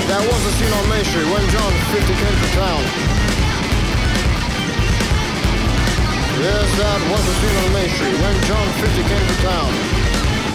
That was the scene on Main Street when John 50 came to town. Yes, that was the scene on Main Street when John 50 came to town.